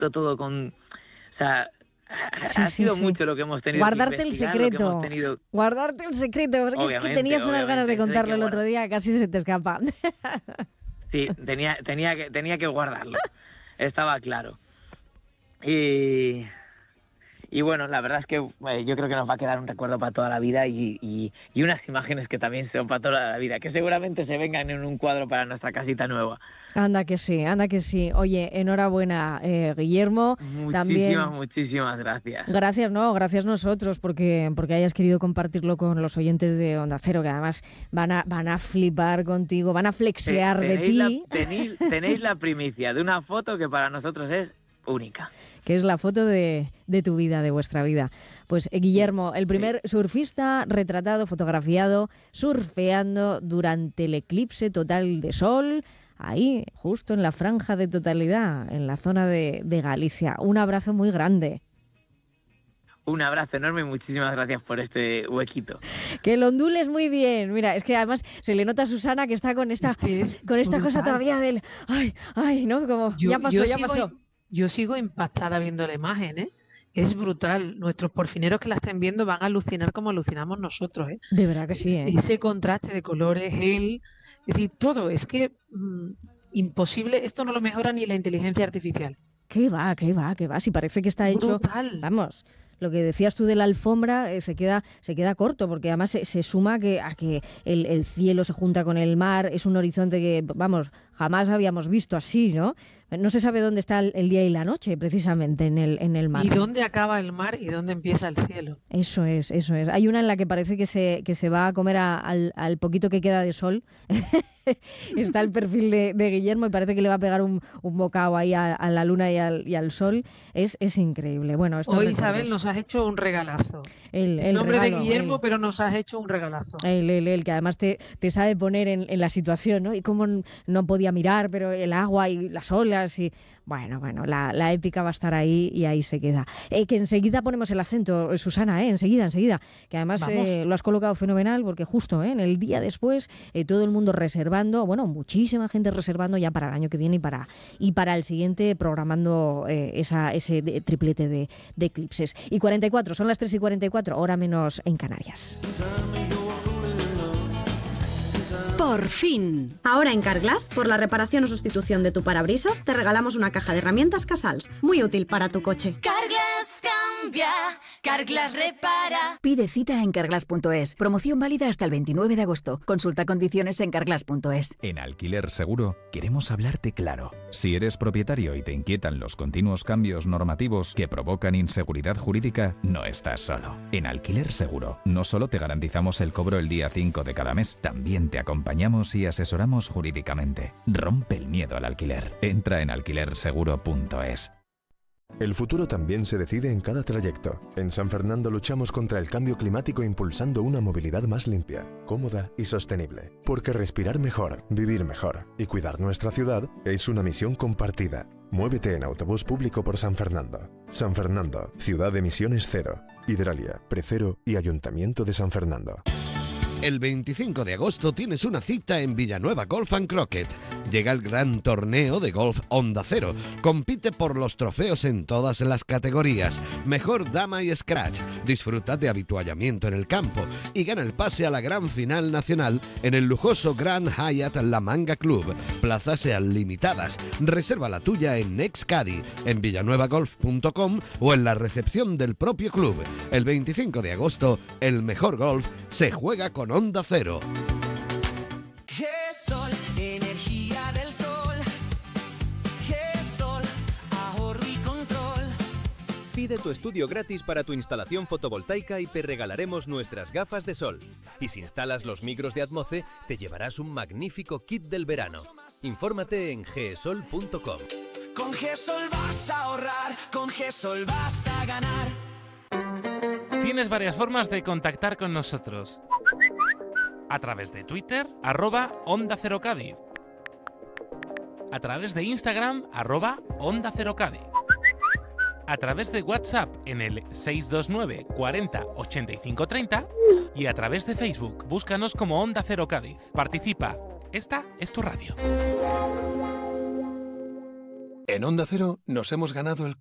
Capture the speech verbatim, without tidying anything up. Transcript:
todo con... O sea, sí, ha sí, sido sí. mucho lo que hemos tenido Guardarte que el investigar, secreto. lo que hemos tenido... Guardarte el secreto. Porque es que tenías unas ganas de contarlo el otro día, casi se te escapa. Sí, tenía, tenía, que, tenía que guardarlo. Estaba claro. Y... Y bueno, la verdad es que eh, yo creo que nos va a quedar un recuerdo para toda la vida y, y, y unas imágenes que también son para toda la vida, que seguramente se vengan en un cuadro para nuestra casita nueva. Anda que sí, anda que sí. Oye, enhorabuena, eh, Guillermo. Muchísimas, también... muchísimas gracias. Gracias, no, gracias nosotros porque, porque hayas querido compartirlo con los oyentes de Onda Cero, que además van a, van a flipar contigo, van a flexear de ti. La, tenéis, tenéis la primicia de una foto que para nosotros es única. Que es la foto de, de tu vida, de vuestra vida. Pues eh, Guillermo, el primer surfista retratado, fotografiado, surfeando durante el eclipse total de sol, ahí, justo en la franja de totalidad, en la zona de, de Galicia. Un abrazo muy grande. Un abrazo enorme y muchísimas gracias por este huequito. Que lo ondules muy bien. Mira, es que además se le nota a Susana que está con esta, es que es con esta cosa todavía del... Ay, ay, ¿no? Como yo, ya pasó, yo ya sigo, pasó. Yo sigo impactada viendo la imagen, ¿eh? Es brutal. Nuestros porfineros que la estén viendo van a alucinar como alucinamos nosotros, ¿eh? De verdad que sí, ¿eh? Ese contraste de colores, él... Es decir, todo. Es que mmm, imposible. Esto no lo mejora ni la inteligencia artificial. ¿Qué va, qué va, qué va? Si parece que está hecho... Brutal. Vamos... Lo que decías tú de la alfombra eh, se queda se queda corto, porque además se, se suma que, a que el, el cielo se junta con el mar, es un horizonte que, vamos, jamás habíamos visto así, ¿no? No se sabe dónde está el, el día y la noche, precisamente, en el, en el mar. ¿Y dónde acaba el mar y dónde empieza el cielo? Eso es, eso es. Hay una en la que parece que se, que se va a comer a, al, al poquito que queda de sol. Está el perfil de, de Guillermo y parece que le va a pegar un, un bocado ahí a, a la luna y al, y al sol. Es, es increíble. Bueno, esto hoy, Isabel, nos has hecho un regalazo. El, el en nombre regalo, de Guillermo, el, pero nos has hecho un regalazo. El, el, el que además te, te sabe poner en, en la situación, ¿no? Y cómo no podía mirar, pero el agua y las olas y... Bueno, bueno, la, la épica va a estar ahí y ahí se queda. Eh, que enseguida ponemos el acento, Susana, ¿eh? Enseguida, enseguida. Que además eh, lo has colocado fenomenal porque justo ¿eh? en el día después eh, todo el mundo reservando, bueno, muchísima gente reservando ya para el año que viene y para, y para el siguiente programando eh, esa, ese de, triplete de, de eclipses. Y cuarenta y cuatro, son las tres y cuarenta y cuatro, hora menos en Canarias. Por fin. Ahora en Carglass, por la reparación o sustitución de tu parabrisas, te regalamos una caja de herramientas Casals, muy útil para tu coche. Carglass cambia, Carglass repara. Pide cita en carglass punto es. Promoción válida hasta el veintinueve de agosto. Consulta condiciones en carglass punto es. En Alquiler Seguro queremos hablarte claro. Si eres propietario y te inquietan los continuos cambios normativos que provocan inseguridad jurídica, no estás solo. En Alquiler Seguro no solo te garantizamos el cobro el día cinco de cada mes, también te acompañamos y asesoramos jurídicamente. Rompe el miedo al alquiler. Entra en alquiler seguro punto es. El futuro también se decide en cada trayecto. En San Fernando luchamos contra el cambio climático impulsando una movilidad más limpia, cómoda y sostenible. Porque respirar mejor, vivir mejor y cuidar nuestra ciudad es una misión compartida. Muévete en autobús público por San Fernando. San Fernando, ciudad de emisiones cero. Hidralia, Precero y Ayuntamiento de San Fernando. El veinticinco de agosto tienes una cita en Villanueva Golf and Croquet. Llega el gran torneo de golf Onda Cero. Compite por los trofeos en todas las categorías. Mejor dama y scratch. Disfruta de habituallamiento en el campo y gana el pase a la gran final nacional en el lujoso Grand Hyatt La Manga Club. Plazas sean limitadas. Reserva la tuya en Nexcadi, en villanueva golf punto com o en la recepción del propio club. El veinticinco de agosto, el mejor golf se juega con Onda Cero. G-Sol, energía del sol. G-Sol, ahorro y control. Pide tu estudio gratis para tu instalación fotovoltaica y te regalaremos nuestras gafas de sol. Y si instalas los micros de Atmoce, te llevarás un magnífico kit del verano. Infórmate en g sol punto com. Con G-Sol vas a ahorrar, con G-Sol vas a ganar. Tienes varias formas de contactar con nosotros. A través de Twitter, arroba Onda Cero Cádiz. A través de Instagram, arroba Onda Cero Cádiz. A través de WhatsApp en el seis dos nueve cuarenta ochenta y cinco treinta y a través de Facebook, búscanos como Onda Cero Cádiz. Participa. Esta es tu radio. En Onda Cero nos hemos ganado el